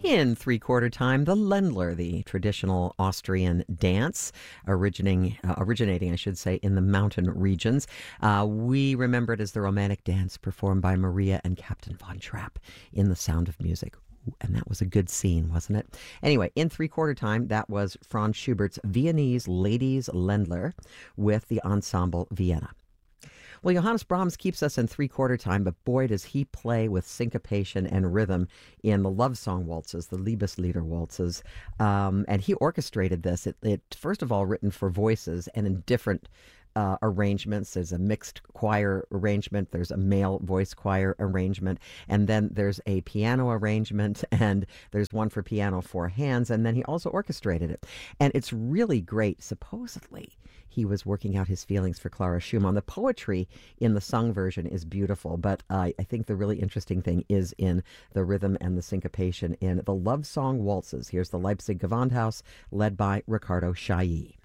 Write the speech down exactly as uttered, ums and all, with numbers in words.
In three-quarter time, the Ländler, the traditional Austrian dance, originating, uh, originating, I should say, in the mountain regions. Uh, we remember it as the romantic dance performed by Maria and Captain Von Trapp in The Sound of Music. And that was a good scene, wasn't it? Anyway, in three-quarter time, that was Franz Schubert's Viennese Ladies Ländler with the Ensemble Vienna. Well, Johannes Brahms keeps us in three-quarter time, but boy, does he play with syncopation and rhythm in the love song waltzes, the Liebeslieder waltzes. Um, and he orchestrated this. It, it, first of all, written for voices and in different uh, arrangements. There's a mixed choir arrangement. There's a male voice choir arrangement. And then there's a piano arrangement. And there's one for piano, four hands. And then he also orchestrated it. And it's really great. Supposedly, he was working out his feelings for Clara Schumann. The poetry in the sung version is beautiful, but uh, I think the really interesting thing is in the rhythm and the syncopation in the love song waltzes. Here's the Leipzig Gewandhaus, led by Ricardo Chailly.